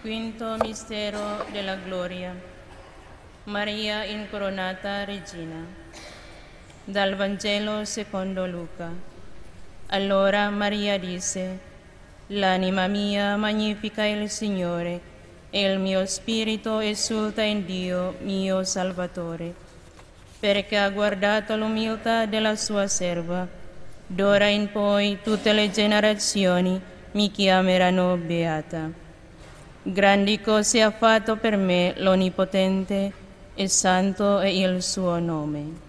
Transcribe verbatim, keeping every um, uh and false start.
Quinto mistero della gloria. Maria incoronata regina. Dal Vangelo secondo Luca. Allora Maria disse: l'anima mia magnifica il Signore, e il mio spirito esulta in Dio mio Salvatore, perché ha guardato l'umiltà della sua serva. D'ora in poi tutte le generazioni mi chiameranno beata. Grandi cose ha fatto per me l'Onnipotente, e santo è il suo nome.